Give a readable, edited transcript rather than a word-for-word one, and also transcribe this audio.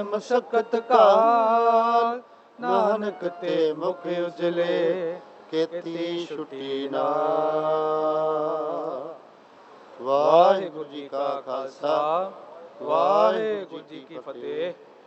ਮਸਕਤ ਕਾਲ, ਨਾਨਕ ਤੇ ਮੁਖ ਉਜਲੇ ਕੀਤੀ ਛੁਟੀ ਨਾਲ। ਵਾਹਿਗੁਰੂ ਜੀ ਕਾ ਖਾਲਸਾ, ਵਾਹਿਗੁਰੂ ਜੀ ਕੀ ਫਤਿਹ।